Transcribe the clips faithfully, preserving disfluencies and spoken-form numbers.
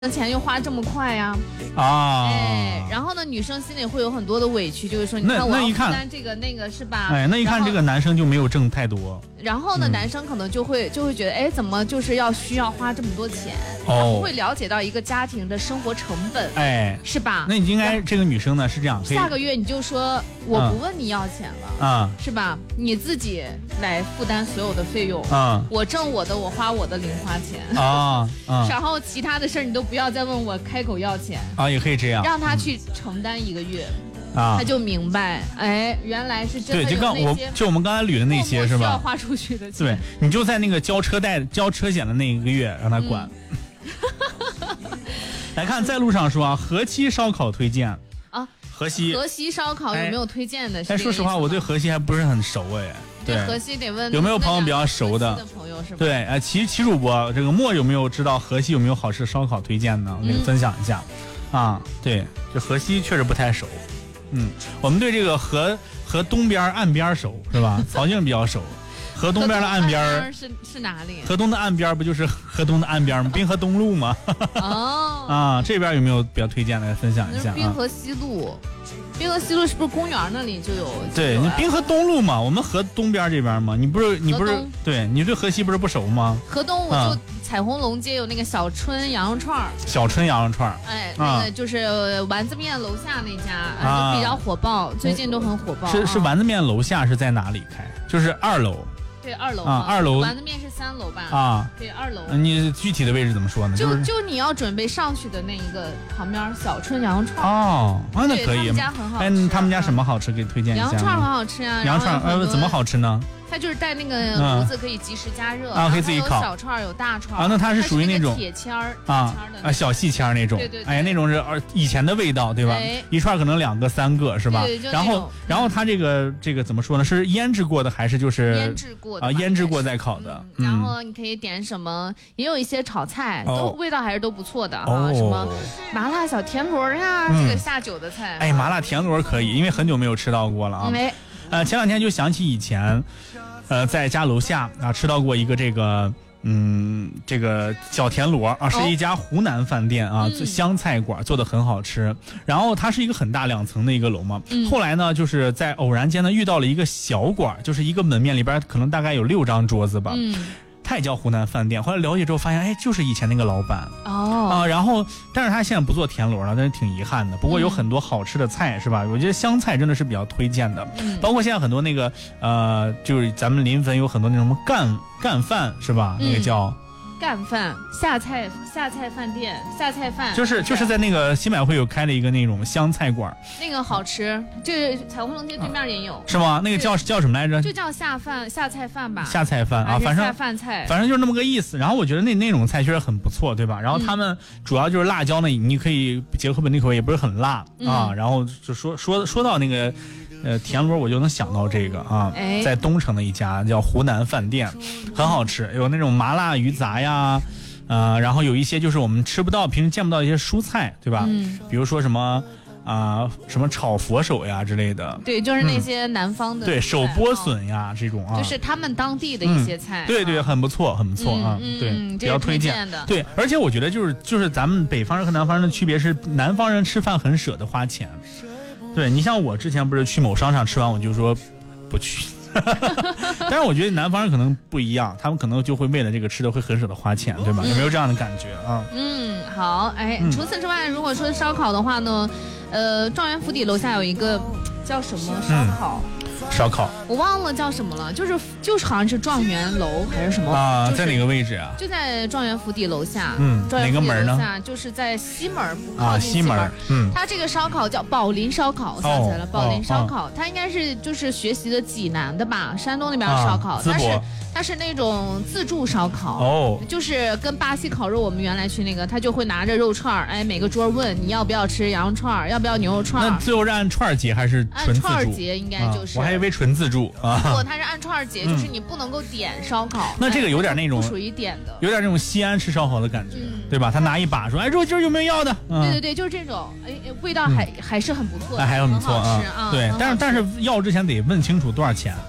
钱又花这么快呀， 啊， 哎，然后呢，女生心里会有很多的委屈，就是说，你看我要负担这个那个是吧？ 哎，那一看这个男生就没有挣太多， 然后呢，嗯、男生可能就会就会觉得，哎，怎么就是要需要花这么多钱？ 哦， 然后会了解到一个家庭的生活成本， 哎， 是吧？ 那你应该这个女生呢是这样， 下个月你就说我不问你要钱了， 啊、嗯， 是吧？你自己来负担所有的费用， 啊、嗯， 我挣我的，我花我的零花钱， 啊，啊， 然后其他的事儿你都不要再问我。开口要钱啊，也可以这样， 让他去承担一个月， 啊， 他就明白，哎，原来是真的有那些对，就刚我就我们刚才捋的那些是吧？ 需要花出去的钱， 对，你就在那个交车贷、交车险的那一个月让他管。嗯、来看在路上说啊，河西烧烤推荐啊， 河西河西烧烤有没有推荐的？ 哎，说实话，我对河西还不是很熟哎。 对，河西得问有没有朋友比较熟的朋友是吧？ 对，哎，齐齐主播，这个莫有没有知道河西有没有好吃的烧烤推荐呢？我给你分享一下。嗯、啊，对，这河西确实不太熟。嗯，我们对这个河河东边岸边熟是吧？曹静比较熟。河东边的岸边是是哪里？ 河东的岸边不就是河东的岸边吗？滨河东路吗？ 哦， 啊，这边有没有比较推荐的？来分享一下。 滨河西路。滨河西路是不是公园那里就有？ 对，你滨河东路嘛，我们河东边这边嘛，你不是你不是对你对河西不是不熟吗？ 河东我就彩虹龙街有那个小春羊肉串小春羊肉串哎，那个就是丸子面楼下那家，啊，就比较火爆，最近都很火爆。 是是丸子面楼下是在哪里开？就是二楼。 对，二楼啊，二楼丸子面是三楼吧？ 啊， 对，二楼。 你具体的位置怎么说呢？ 就就你要准备上去的那一个旁边小春羊肉串。 哦，啊，那可以。 他们家很好吃。 哎，他们家什么好吃？给推荐一下。 羊肉串很好吃啊。 羊肉串呃怎么好吃呢？ 它就是带那个炉子，可以及时加热啊，可以自己烤。 有小串有大串啊，那它是属于那种铁签儿啊啊小细签那种。 对对。 哎，那种是以前的味道，对吧？一串可能两个三个是吧？然后然后它这个这个怎么说呢？是腌制过的还是就是腌制过的啊？腌制过再烤的。 然后你可以点什么？也有一些炒菜，都味道还是都不错的啊。什么麻辣小田螺呀，这个下酒的菜。 哎，麻辣田螺可以，因为很久没有吃到过了啊。呃，前两天就想起以前。呃，在家楼下啊吃到过一个这个，嗯，这个小田螺啊，是一家湖南饭店啊， 嗯、 湘菜馆做的很好吃。然后它是一个很大两层的一个楼嘛。嗯、后来呢，就是在偶然间呢遇到了一个小馆，就是一个门面里边可能大概有六张桌子吧。 嗯。 它也叫湖南饭店，后来了解之后发现，哎，就是以前那个老板哦啊，然后，但是他现在不做田螺了，但是挺遗憾的。不过有很多好吃的菜，是吧？我觉得湘菜真的是比较推荐的， 嗯、 包括现在很多那个呃，就是咱们临汾有很多那种什么干干饭，是吧？ 嗯、 那个叫。 干饭下菜下菜饭店下菜饭就是就是在那个新百汇有开了一个那种湘菜馆， 那个好吃，就是彩虹龙街对面也有， 是吗？那个叫叫什么来着？ 就叫下饭下菜饭吧。 下菜饭啊，反正下饭菜， 反正就是那么个意思。然后我觉得那那种菜确实很不错，对吧？然后他们主要就是辣椒呢，你可以结合本地口味，也不是很辣、 嗯、 啊。然后就说说说到那个。呃，田螺我就能想到这个啊， 哎、 在东城的一家叫湖南饭店，很好吃，有那种麻辣鱼杂呀，呃，然后有一些就是我们吃不到、平时见不到一些蔬菜，对吧？ 嗯， 比如说什么啊、呃，什么炒佛手呀之类的。 对，就是那些南方的、 嗯。对，手剥笋呀、哦、这种啊， 就是他们当地的一些菜。 嗯、对对，很不错，很不错啊， 嗯、 对， 嗯、 比较推荐的。 对，而且我觉得就是就是咱们北方人和南方人的区别是，南方人吃饭很舍得花钱。对，你像我之前不是去某商场吃完我就说不去但是我觉得南方人可能不一样，他们可能就会为了这个吃的会很舍得花钱，对吧？有没有这样的感觉啊？ 嗯，好，哎，嗯、除此之外，如果说烧烤的话呢，呃，状元府邸楼下有一个叫什么烧烤？ 嗯烧烤， 我忘了叫什么了，就是就是好像是状元楼还是什么啊、 就是？ 在哪个位置啊？ 就在状元府邸楼下。 嗯，哪个门呢？ 就是在西门， 啊，西门。嗯， 它这个烧烤叫宝林烧烤，我想起来了， 哦、 宝林烧烤， 哦、 它应该是就是学习的济南的吧，山东那边的烧烤， 啊、 它是它是那种自助烧烤， 哦， 就是跟巴西烤肉，我们原来去那个，他就会拿着肉串，哎，每个桌问你要不要吃羊肉串，要不要牛肉串。 那最后是按串结还是纯自助？ 按串结应该就是。 啊、我还以为纯自助。啊， 不，它是按串结，就是你不能够点烧烤。 那这个有点那种不属于点的， 有点那种西安吃烧烤的感觉， 嗯、 对吧？他拿一把说：“哎，肉今儿有没有要的？” 嗯、对对对，就是这种，哎，味道还、嗯、还是很不错的， 还很不错啊。 啊，对，但是但是要之前得问清楚多少钱。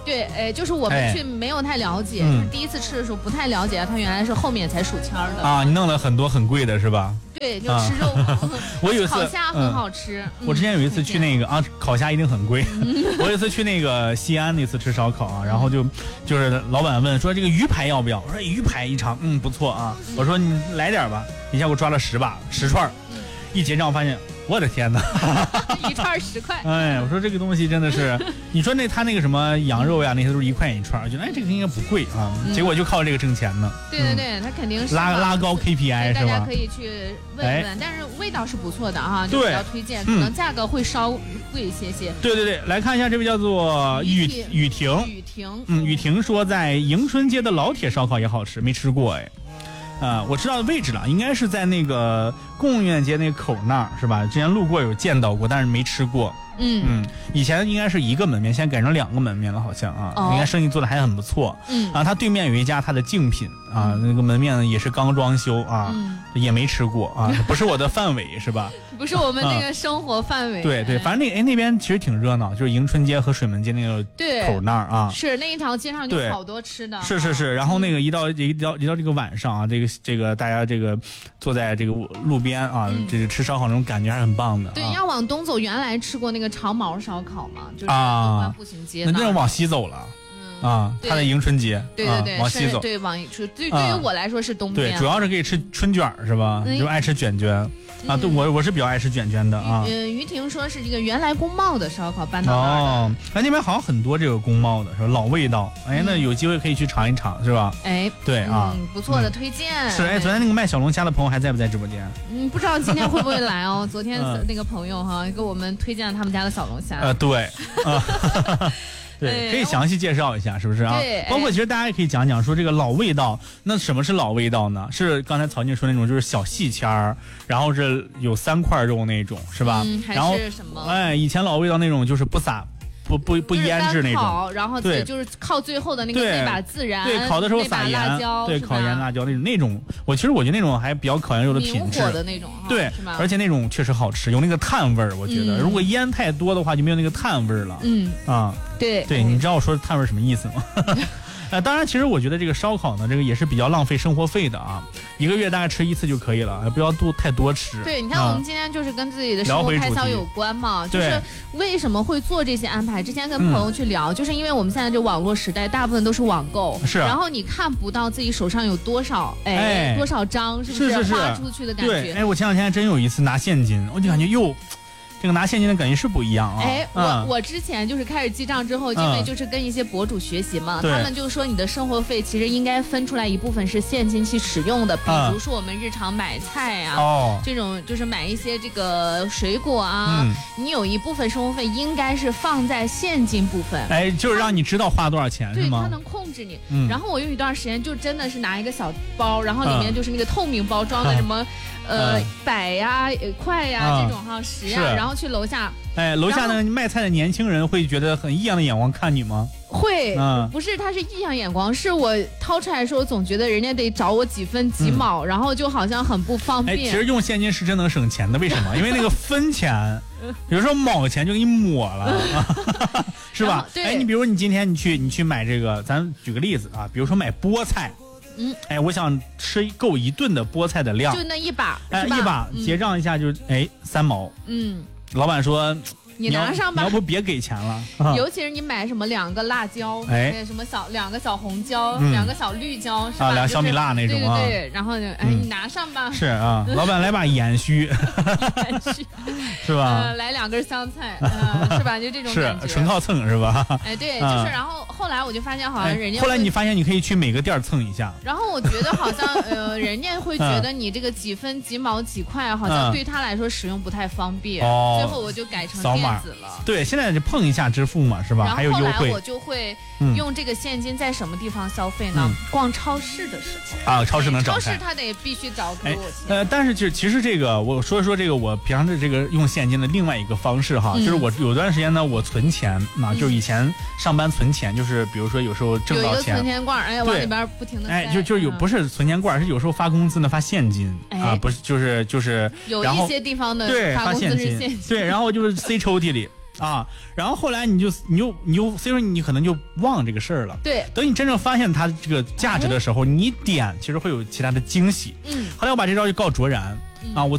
对，哎，就是我们去没有太了解，哎、就是第一次吃的时候不太了解，它原来是后面才数签的啊。你弄了很多很贵的是吧？ 对，就吃肉。啊、 我有一次烤虾很好吃、 嗯。我之前有一次去那个、嗯、啊，烤虾一定很贵。嗯、我有一次去那个西安那次吃烧烤啊，然后就就是老板问说这个鱼排要不要？我说鱼排一尝，嗯，不错啊。我说你来点吧，一下给我抓了十把十串，一结账发现。我的天哪， 一串十块！ 哎，我说这个东西真的是，你说那他那个什么羊肉呀，那些都是一块一串，我觉得哎这个应该不贵啊，嗯、结果就靠这个挣钱呢。 对对对，他肯定是拉拉高 K P I 是吧？ 大家可以去问问，哎、但是味道是不错的哈，就比较推荐，可能价格会稍贵一些些。 对对对，来看一下这位叫做雨雨婷， 雨婷， 嗯，雨婷说在迎春街的老铁烧烤也好吃，没吃过哎。啊、呃，我知道位置了，应该是在那个贡院街那个口那儿，是吧？之前路过有见到过，但是没吃过。 嗯嗯，以前应该是一个门面，现在改成两个门面了，好像啊，哦、应该生意做的还很不错。 嗯啊，他对面有一家他的竞品啊，那个门面也是刚装修啊， 嗯、 也没吃过啊，不是我的范围是吧？ 不是我们那个生活范围。 啊、对对，反正那哎那边其实挺热闹，就是迎春街和水门街那个口那儿啊， 是那一条街上就好多吃的。 是是是，然后那个一到一到一到这个晚上啊，这个这个大家这个坐在这个路边啊， 嗯、 这个吃烧烤那种感觉还是很棒的、啊。 对，要往东走，原来吃过那个长毛烧烤嘛，就是东关步行街。 那这往西走了。啊，他在迎春街， 对对对， 啊、往西走， 对，往对对对于我来说是东边， 对，主要是可以吃春卷是吧？嗯、就爱吃卷卷、嗯、啊，对我我是比较爱吃卷卷的啊。 呃，于婷说是这个原来公贸的烧烤搬到那儿的， 哦，哎那边好像很多这个公贸的是吧？老味道，哎，那有机会可以去尝一尝是吧？ 哎， 对啊、 嗯，不错的推荐。 嗯、是哎，昨天那个卖小龙虾的朋友还在不在直播间？ 嗯，不知道今天会不会来哦。昨天那个朋友哈给我们推荐了他们家的小龙虾。 呃，对，啊。对，可以详细介绍一下，是不是啊？ 对， 包括其实大家也可以讲讲说这个老味道，那什么是老味道呢？是刚才曹静说那种，就是小细签儿，然后是有三块肉那种，是吧？ 嗯， 然后是什么？ 哎，以前老味道那种就是不撒。不不不腌制那种， 然后对， 就是靠最后的那个那把孜然， 对，烤的时候撒盐，对，烤盐辣椒那种那种，我其实我觉得那种还比较考验肉的品质的那种， 对，而且那种确实好吃，有那个炭味儿，我觉得、 嗯、 如果腌太多的话就没有那个炭味儿了， 嗯啊， 对对，你知道我说的炭味儿什么意思吗？呃，当然，其实我觉得这个烧烤呢，这个也是比较浪费生活费的啊，一个月大概吃一次就可以了，不要多太多吃。 对，你看我们今天就是跟自己的生活开销有关嘛，就是为什么会做这些安排？之前跟朋友去聊，嗯、就是因为我们现在这网络时代，大部分都是网购， 是、啊， 然后你看不到自己手上有多少，哎，哎多少张，是不是花出去的感觉？ 对，哎，我前两天还真有一次拿现金，我就感觉哟。这个拿现金的感觉是不一样啊！ 哎，我、 嗯、 我之前就是开始记账之后，因为就是跟一些博主学习嘛， 嗯、 他们就说你的生活费其实应该分出来一部分是现金去使用的，比如说我们日常买菜啊， 哦、 这种就是买一些这个水果啊， 嗯、 你有一部分生活费应该是放在现金部分， 哎，就是让你知道花多少钱是吗？ 对，它能控制你。 嗯、 然后我有一段时间就真的是拿一个小包，然后里面就是那个透明包装的什么。嗯呃，百呀、块呀这种哈，十呀，然后去楼下。 哎，楼下呢卖菜的年轻人会觉得很异样的眼光看你吗？ 会，嗯、不是，他是异样眼光，是我掏出来的时候总觉得人家得找我几分几毛，嗯、然后就好像很不方便。 哎，其实用现金是真能省钱的，为什么？因为那个分钱，比如说毛钱就给你抹了，是吧？哎，你比如你今天你去你去买这个，咱举个例子啊，比如说买菠菜。 嗯， 哎，我想吃够一顿的菠菜的量， 就那一把， 哎，一把结账一下就、嗯、哎三毛， 嗯， 老板说你拿上吧， 你要不别给钱了， 尤其是你买什么两个辣椒， 哎， 什么小两个小红椒， 嗯、 两个小绿椒，是吧？ 啊，两个小米辣那种啊，对对对，然后就哎，你拿上吧， 是啊，老板来把盐须， 盐须是吧？ 呃，来两根香菜，呃，是吧？就这种感觉， 是纯靠蹭是吧？ 哎，对，就是然后。后来我就发现，好像人家、 哎、后来你发现你可以去每个店蹭一下， 然后我觉得好像呃，人家会觉得你这个几分几毛几块，好像对他来说使用不太方便。 哦、 最后我就改成电子了。 对，现在就碰一下支付嘛，是吧？ 然后还有优惠。 后来我就会用这个现金在什么地方消费呢？嗯、逛超市的时候啊，超市能找开。 超市他得必须找给我钱。 呃，但是就其实这个，我说一说这个我平常的这个用现金的另外一个方式哈，嗯、就是我有段时间呢，我存钱啊，就以前上班存钱，就是比如说有时候。挣到钱， 有一个存钱罐，哎，往里边不停的塞， 哎，就就有不是存钱罐，是有时候发工资呢发现金、 哎、 啊，不是就是就是， 有一些地方的对发工资是现金，对，然后就是塞抽屉里， 啊，然后后来你就你就你就所以说你可能就忘这个事儿了。 对， 等你真正发现它这个价值的时候，哎、你点其实会有其他的惊喜。嗯，后来我把这招就告卓然、嗯、啊，我